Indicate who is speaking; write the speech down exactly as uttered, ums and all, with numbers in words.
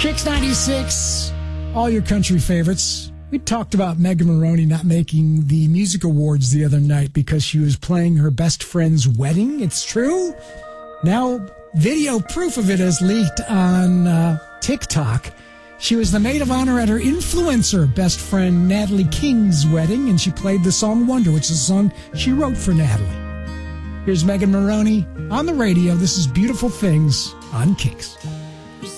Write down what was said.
Speaker 1: Kicks ninety-six, all your country favorites. We talked about Megan Maroney not making the music awards the other night because she was playing her best friend's wedding. It's true. Now, video proof of it is leaked on uh, TikTok. She was the maid of honor at her influencer best friend Natalie King's wedding, and she played the song Wonder, which is a song she wrote for Natalie. Here's Megan Maroney on the radio. This is Beautiful Things on Kicks.